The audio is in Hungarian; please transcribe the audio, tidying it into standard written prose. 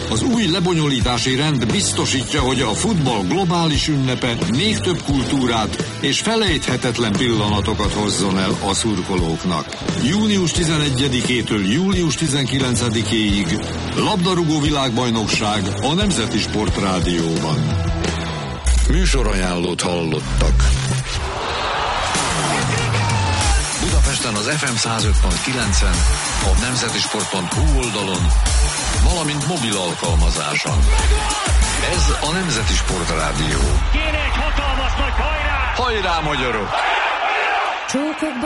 Az új lebonyolítási rend biztosítja, hogy a futball globális ünnepe még több kultúrát és felejthetetlen pillanatokat hozzon el a szurkolóknak. Június 11-től július 19-éig labdarúgó világbajnokság a Nemzeti Sportrádióban. Műsorajánlót hallottak. Budapesten az FM 105.9-en, a nemzetisport.hu oldalon, valamint mobil alkalmazáson. Ez a Nemzeti Sportrádió. Kéne egy hatalmas nagy hajrá! Hajrá, magyarok! Csókokba